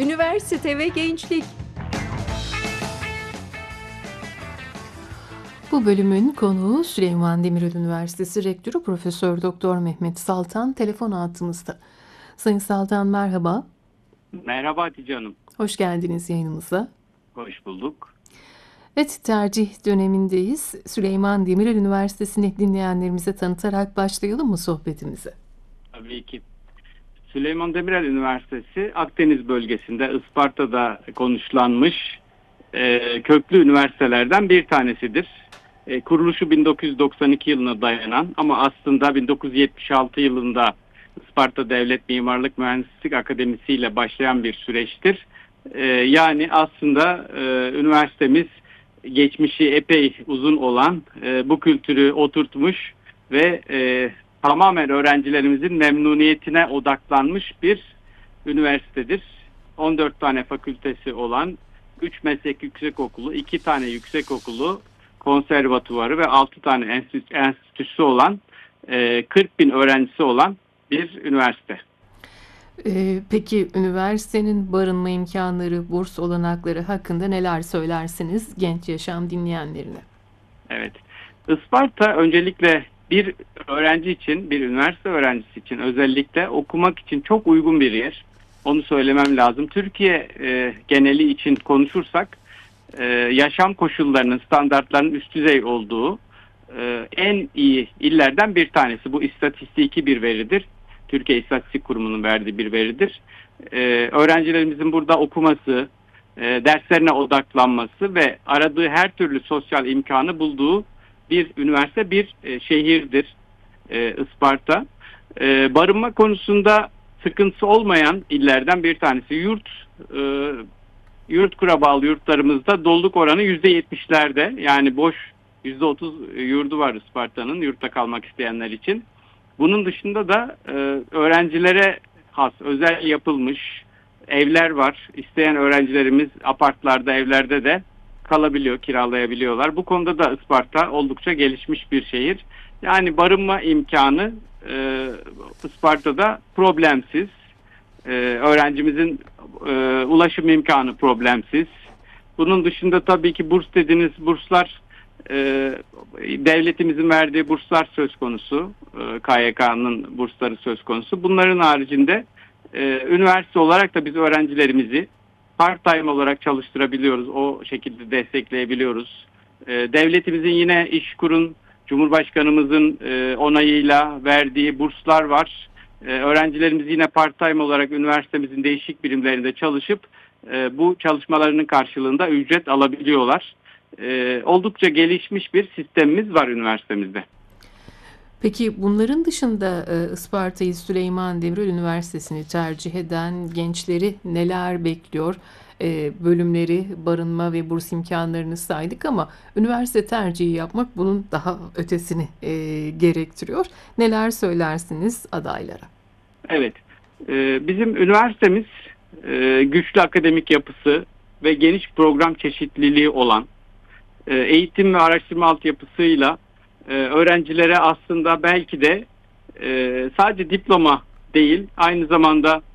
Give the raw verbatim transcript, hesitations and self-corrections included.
Üniversite ve gençlik. Bu bölümün konuğu Süleyman Demirel Üniversitesi Rektörü Profesör Doktor Mehmet Saltan telefon hattımızda. Sayın Saltan merhaba. Merhaba Hatice Hanım. Hoş geldiniz yayınımıza. Hoş bulduk. Evet, tercih dönemindeyiz. Süleyman Demirel Üniversitesi'ni dinleyenlerimize tanıtarak başlayalım mı sohbetimize? Tabii ki. Süleyman Demirel Üniversitesi Akdeniz bölgesinde Isparta'da konuşlanmış e, köklü üniversitelerden bir tanesidir. E, kuruluşu bin dokuz yüz doksan iki yılına dayanan ama aslında bin dokuz yüz yetmiş altı yılında Isparta Devlet Mimarlık Mühendislik Akademisi ile başlayan bir süreçtir. E, yani aslında e, üniversitemiz geçmişi epey uzun olan e, bu kültürü oturtmuş ve e, tamamen öğrencilerimizin memnuniyetine odaklanmış bir üniversitedir. on dört tane fakültesi olan, üç meslek yüksekokulu, iki tane yüksekokulu, konservatuvarı ve altı tane enstitü, enstitüsü olan, e, kırk bin öğrencisi olan bir üniversite. Ee, peki üniversitenin barınma imkanları, burs olanakları hakkında neler söylersiniz genç yaşam dinleyenlerine? Evet, Isparta öncelikle bir öğrenci için, bir üniversite öğrencisi için özellikle okumak için çok uygun bir yer. Onu söylemem lazım. Türkiye e, geneli için konuşursak e, yaşam koşullarının, standartlarının üst düzey olduğu e, en iyi illerden bir tanesi. Bu istatistiki bir veridir. Türkiye İstatistik Kurumu'nun verdiği bir veridir. E, öğrencilerimizin burada okuması, e, derslerine odaklanması ve aradığı her türlü sosyal imkanı bulduğu bir üniversite, bir e, şehirdir e, Isparta. E, barınma konusunda sıkıntısı olmayan illerden bir tanesi. Yurt e, yurt kura bağlı yurtlarımızda doluluk oranı yüzde yetmişlerde, yani boş yüzde otuz yurdu var Isparta'nın yurtta kalmak isteyenler için. Bunun dışında da e, öğrencilere has özel yapılmış evler var. İsteyen öğrencilerimiz apartlarda, evlerde de kalabiliyor, kiralayabiliyorlar. Bu konuda da Isparta oldukça gelişmiş bir şehir. Yani barınma imkanı e, Isparta'da problemsiz. E, öğrencimizin e, ulaşım imkanı problemsiz. Bunun dışında tabii ki burs dediğiniz burslar, e, devletimizin verdiği burslar söz konusu. E, K Y K'nın bursları söz konusu. Bunların haricinde e, üniversite olarak da biz öğrencilerimizi part-time olarak çalıştırabiliyoruz. O şekilde destekleyebiliyoruz. E, devletimizin yine İşkur'un, Cumhurbaşkanımızın e, onayıyla verdiği burslar var. E, öğrencilerimiz yine part-time olarak üniversitemizin değişik birimlerinde çalışıp e, bu çalışmalarının karşılığında ücret alabiliyorlar. E, oldukça gelişmiş bir sistemimiz var üniversitemizde. Peki bunların dışında e, Isparta'yı, Süleyman Demirel Üniversitesi'ni tercih eden gençleri neler bekliyor? E, bölümleri, barınma ve burs imkanlarını saydık ama üniversite tercihi yapmak bunun daha ötesini e, gerektiriyor. Neler söylersiniz adaylara? Evet, e, bizim üniversitemiz e, güçlü akademik yapısı ve geniş program çeşitliliği olan, e, eğitim ve araştırma altyapısıyla e, öğrencilere aslında belki de e, sadece diploma değil, aynı zamanda